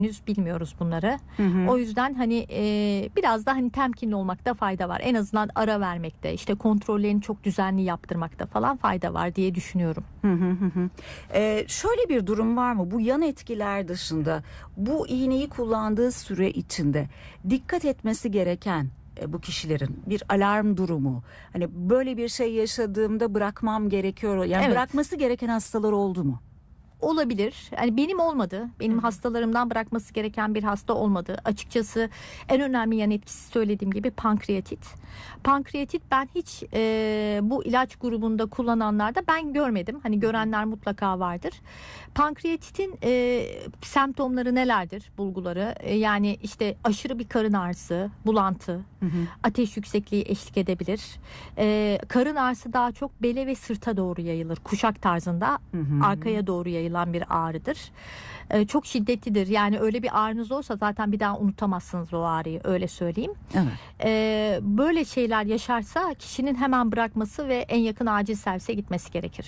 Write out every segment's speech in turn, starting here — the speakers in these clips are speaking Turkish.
henüz bilmiyoruz bunları. O yüzden hani biraz da hani temkinli olmakta fayda var. En azından ara vermekte, işte kontrollerini çok düzenli yaptırmakta falan fayda var diye düşünüyorum. Şöyle bir durum var mı? Bu yan etkiler dışında bu iğneyi kullandığı süre içinde dikkat etmesi gereken bu kişilerin bir alarm durumu, hani böyle bir şey yaşadığımda bırakmam gerekiyor. Yani Evet. bırakması gereken hastalar oldu mu? Olabilir. Yani benim olmadı. Benim hastalarımdan bırakması gereken bir hasta olmadı. Açıkçası en önemli yan etkisi söylediğim gibi pankreatit. Pankreatit ben hiç bu ilaç grubunda kullananlarda ben görmedim. Hani görenler mutlaka vardır. Pankreatitin semptomları nelerdir? Bulguları. Yani işte aşırı bir karın ağrısı, bulantı, ateş yüksekliği eşlik edebilir. Karın ağrısı daha çok bele ve sırta doğru yayılır. Kuşak tarzında arkaya doğru yayılan bir ağrıdır. Çok şiddetlidir. Yani öyle bir ağrınız olsa zaten bir daha unutamazsınız o ağrıyı, öyle söyleyeyim. Evet. Böyle şeyler yaşarsa kişinin hemen bırakması ve en yakın acil servise gitmesi gerekir.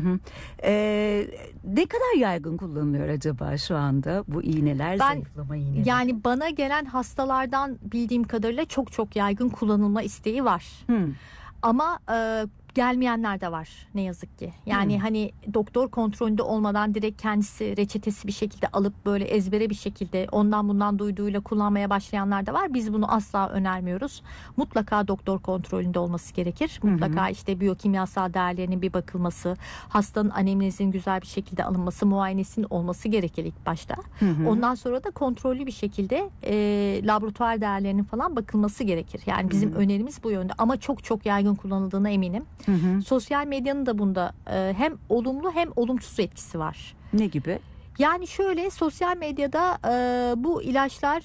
Ne kadar yaygın kullanılıyor acaba şu anda bu iğneler, zayıflama iğneleri? Yani bana gelen hastalardan bildiğim kadarıyla çok çok yaygın kullanılma isteği var. Ama gelmeyenler de var ne yazık ki. Yani hani doktor kontrolünde olmadan direkt kendisi reçetesi bir şekilde alıp böyle ezbere bir şekilde ondan bundan duyduğuyla kullanmaya başlayanlar da var. Biz bunu asla önermiyoruz. Mutlaka doktor kontrolünde olması gerekir. Mutlaka işte biyokimyasal değerlerinin bir bakılması, hastanın anemnezinin güzel bir şekilde alınması, muayenesinin olması gerekir ilk başta. Ondan sonra da kontrollü bir şekilde laboratuvar değerlerinin falan bakılması gerekir. Yani bizim önerimiz bu yönde ama çok çok yaygın kullanıldığına eminim. Sosyal medyanın da bunda hem olumlu hem olumsuz etkisi var. Ne gibi? Yani şöyle, sosyal medyada bu ilaçlar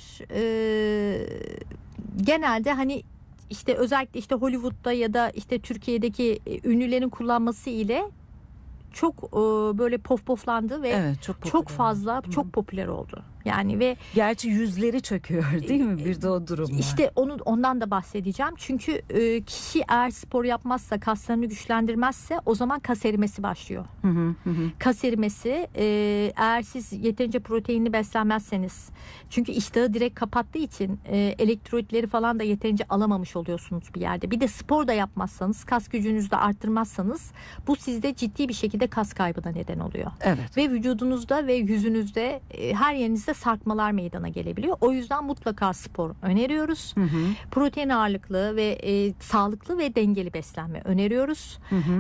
genelde hani işte özellikle işte Hollywood'da ya da işte Türkiye'deki ünlülerin kullanması ile çok böyle poflandı ve Evet, çok fazla çok popüler oldu. Yani ve gerçi yüzleri çöküyor değil mi? Bir de o durum var. İşte ondan da bahsedeceğim. Çünkü kişi eğer spor yapmazsa, kaslarını güçlendirmezse o zaman kas erimesi başlıyor. Kas erimesi, eğer siz yeterince proteinli beslenmezseniz, çünkü iştahı direkt kapattığı için elektrolitleri falan da yeterince alamamış oluyorsunuz bir yerde. Bir de spor da yapmazsanız, kas gücünüzü de arttırmazsanız bu sizde ciddi bir şekilde kas kaybına neden oluyor. Evet. Ve vücudunuzda ve yüzünüzde her yerinizde sarkmalar meydana gelebiliyor. O yüzden mutlaka spor öneriyoruz. Protein ağırlıklı ve sağlıklı ve dengeli beslenme öneriyoruz.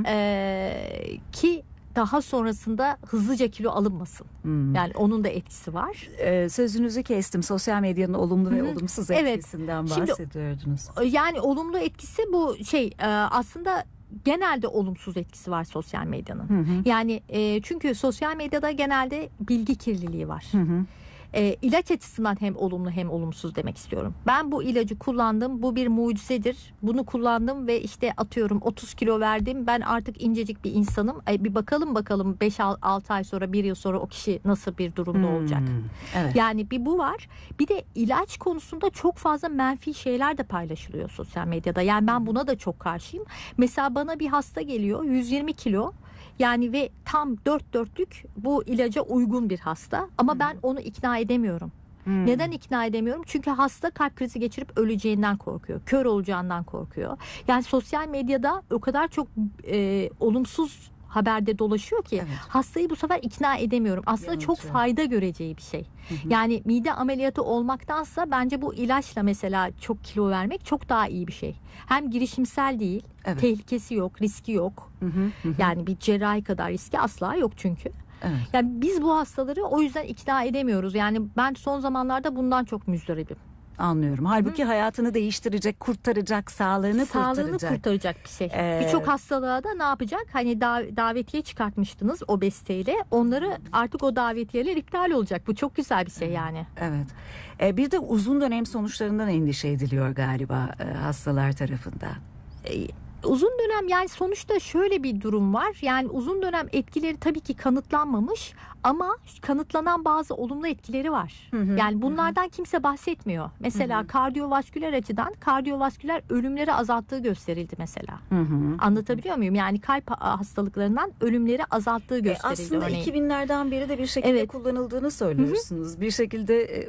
Ki daha sonrasında hızlıca kilo alınmasın. Yani onun da etkisi var. Sözünüzü kestim. Sosyal medyanın olumlu ve olumsuz etkisinden bahsediyordunuz. Yani olumlu etkisi bu aslında genelde olumsuz etkisi var sosyal medyanın. Yani çünkü sosyal medyada genelde bilgi kirliliği var. İlaç açısından hem olumlu hem olumsuz demek istiyorum. Ben bu ilacı kullandım. Bu bir mucizedir. Bunu kullandım ve işte atıyorum 30 kilo verdim. Ben artık incecik bir insanım. Bir bakalım 5-6 ay sonra, 1 yıl sonra o kişi nasıl bir durumda olacak. Evet. Yani bir bu var. Bir de ilaç konusunda çok fazla menfi şeyler de paylaşılıyor sosyal medyada. Yani ben buna da çok karşıyım. Mesela bana bir hasta geliyor, 120 kilo. Yani ve tam 4 dörtlük bu ilaca uygun bir hasta. Ama ben onu ikna edemiyorum. Neden ikna edemiyorum? Çünkü hasta kalp krizi geçirip öleceğinden korkuyor. Kör olacağından korkuyor. Yani sosyal medyada o kadar çok olumsuz haberde dolaşıyor ki hastayı bu sefer ikna edemiyorum. Aslında çok fayda göreceği bir şey. Yani mide ameliyatı olmaktansa bence bu ilaçla mesela çok kilo vermek çok daha iyi bir şey. Hem girişimsel değil, tehlikesi yok, riski yok. Yani bir cerrahi kadar riski asla yok çünkü. Yani biz bu hastaları o yüzden ikna edemiyoruz. Yani ben son zamanlarda bundan çok müzdaribim. Anlıyorum. Halbuki hayatını değiştirecek, kurtaracak, sağlığını kurtaracak bir şey. Birçok hastalığa da ne yapacak? Hani davetiye çıkartmıştınız obeziteyle. Onları artık o davetiyeler iptal olacak. Bu çok güzel bir şey yani. Evet. Bir de uzun dönem sonuçlarından endişe ediliyor galiba hastalar tarafından. Uzun dönem, yani sonuçta şöyle bir durum var. Yani uzun dönem etkileri tabii ki kanıtlanmamış ama kanıtlanan bazı olumlu etkileri var. Yani bunlardan kimse bahsetmiyor. Mesela kardiyovasküler açıdan kardiyovasküler ölümleri azalttığı gösterildi mesela. Anlatabiliyor muyum? Yani kalp hastalıklarından ölümleri azalttığı gösterildi Aslında örneğin. 2000'lerden beri de bir şekilde Evet. kullanıldığını söylüyorsunuz. Bir şekilde